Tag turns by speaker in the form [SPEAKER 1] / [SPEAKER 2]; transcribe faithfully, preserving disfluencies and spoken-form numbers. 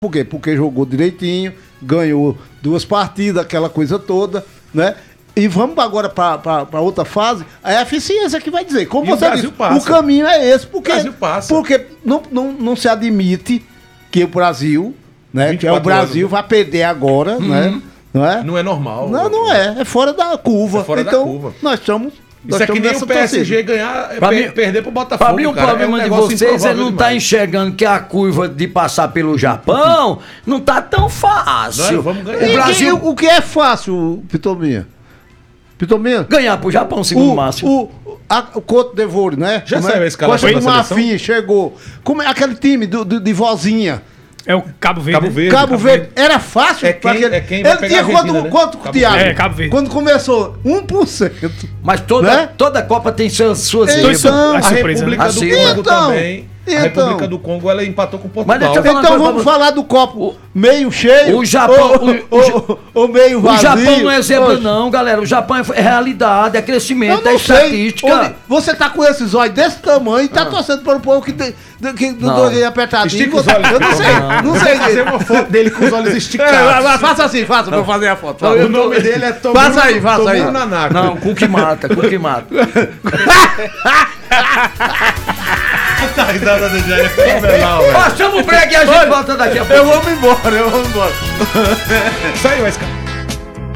[SPEAKER 1] Por quê? Porque jogou direitinho, ganhou duas partidas, aquela coisa toda, né? E vamos agora para outra fase, é a eficiência que vai dizer. Como
[SPEAKER 2] E
[SPEAKER 1] você
[SPEAKER 2] o
[SPEAKER 1] disse,
[SPEAKER 2] passa.
[SPEAKER 1] o caminho é esse, porque,
[SPEAKER 2] O Brasil passa.
[SPEAKER 1] porque não, não, não se admite que o Brasil, né, que é o Brasil,
[SPEAKER 2] anos,
[SPEAKER 1] vai perder agora,
[SPEAKER 2] uhum.
[SPEAKER 1] né? Não é?
[SPEAKER 2] Não é normal.
[SPEAKER 1] Não, não é. É fora da curva.
[SPEAKER 2] É fora
[SPEAKER 1] então,
[SPEAKER 2] da curva.
[SPEAKER 1] nós estamos.
[SPEAKER 2] Isso é que nem o P S G ganhar,
[SPEAKER 3] Pra
[SPEAKER 2] per,
[SPEAKER 3] mim-
[SPEAKER 2] perder pro Botafogo.
[SPEAKER 3] Pra mim, o
[SPEAKER 2] cara,
[SPEAKER 3] problema
[SPEAKER 2] é um
[SPEAKER 3] de
[SPEAKER 2] negócio
[SPEAKER 3] vocês é
[SPEAKER 2] improvável
[SPEAKER 3] não estar
[SPEAKER 2] demais.
[SPEAKER 3] enxergando que a curva de passar pelo Japão não tá tão fácil.
[SPEAKER 2] Nós vamos ganhar.
[SPEAKER 3] O
[SPEAKER 1] E
[SPEAKER 3] Brasil
[SPEAKER 1] que- o que é fácil, Pitominha? Pitominha?
[SPEAKER 3] ganhar pro Japão, segundo o
[SPEAKER 1] O,
[SPEAKER 3] Márcio.
[SPEAKER 1] o, a, o Couto d'Ivoire, né?
[SPEAKER 2] Já
[SPEAKER 1] Como
[SPEAKER 2] saiu
[SPEAKER 1] é?
[SPEAKER 2] a escalação
[SPEAKER 1] Costa
[SPEAKER 2] da
[SPEAKER 1] do
[SPEAKER 2] seleção?
[SPEAKER 1] Marfim chegou. Como é aquele time do, do- de vozinha?
[SPEAKER 4] É o Cabo Verde.
[SPEAKER 2] Cabo
[SPEAKER 4] né?
[SPEAKER 2] Verde.
[SPEAKER 1] Cabo Verde. Era fácil
[SPEAKER 2] É
[SPEAKER 1] pra
[SPEAKER 2] quem-
[SPEAKER 1] aquele...
[SPEAKER 2] é quem vai
[SPEAKER 1] Ele
[SPEAKER 2] pegar
[SPEAKER 1] tinha
[SPEAKER 2] a
[SPEAKER 1] quanto,
[SPEAKER 2] Argentina, né?
[SPEAKER 1] quanto
[SPEAKER 2] Cabo
[SPEAKER 1] Thiago?
[SPEAKER 4] Verde. É, Cabo Verde.
[SPEAKER 1] Quando começou, um por cento.
[SPEAKER 3] Mas toda,
[SPEAKER 1] Né?
[SPEAKER 3] toda Copa tem suas, suas
[SPEAKER 1] Então,
[SPEAKER 3] zebras.
[SPEAKER 1] Então,
[SPEAKER 4] a
[SPEAKER 2] A
[SPEAKER 4] surpresa,
[SPEAKER 2] República
[SPEAKER 4] né?
[SPEAKER 2] do
[SPEAKER 3] Assim,
[SPEAKER 2] Congo
[SPEAKER 1] então,
[SPEAKER 2] também. A
[SPEAKER 1] então.
[SPEAKER 2] República do Congo, ela empatou com Portugal.
[SPEAKER 3] Mas deixa eu falar
[SPEAKER 1] Então
[SPEAKER 3] uma coisa
[SPEAKER 1] vamos
[SPEAKER 3] pra-
[SPEAKER 1] falar do copo meio cheio
[SPEAKER 3] O Japão-
[SPEAKER 1] ou,
[SPEAKER 3] o- o-
[SPEAKER 1] ou- ou meio
[SPEAKER 3] O
[SPEAKER 1] vazio.
[SPEAKER 3] Japão não é zebra,
[SPEAKER 1] Poxa,
[SPEAKER 3] não, galera. O Japão é é realidade, é
[SPEAKER 1] Eu
[SPEAKER 3] crescimento, é
[SPEAKER 1] não sei.
[SPEAKER 3] estatística.
[SPEAKER 1] Onde você tá com esses olhos desse tamanho e tá torcendo para o povo que tem que, que, do
[SPEAKER 3] Não.
[SPEAKER 1] dois apertadinho.
[SPEAKER 2] Estica os
[SPEAKER 1] Você-
[SPEAKER 2] olhos.
[SPEAKER 1] Eu não sei,
[SPEAKER 3] Não.
[SPEAKER 1] não sei.
[SPEAKER 2] Fazer uma foto dele com os olhos
[SPEAKER 1] É,
[SPEAKER 2] esticados.
[SPEAKER 1] vai, faça assim, faça pra eu fazer a foto.
[SPEAKER 2] O nome dele é Tomono
[SPEAKER 1] Faça aí, faça aí.
[SPEAKER 2] Tomono Nanaka.
[SPEAKER 3] Não, cu que mata, cu que mata.
[SPEAKER 2] A risada do Jair é fenomenal, velho.
[SPEAKER 3] Ó, chama o break e a gente volta daqui a pouco.
[SPEAKER 1] Eu vou me embora, eu vou me embora.
[SPEAKER 2] Saiu a escala.